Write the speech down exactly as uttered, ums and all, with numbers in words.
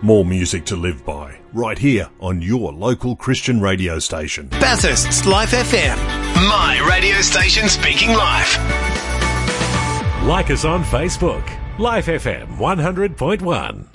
More music to live by, right here on your local Christian radio station. Bathurst's Life F M. My radio station speaking live. Like us on Facebook. Life F M one hundred point one.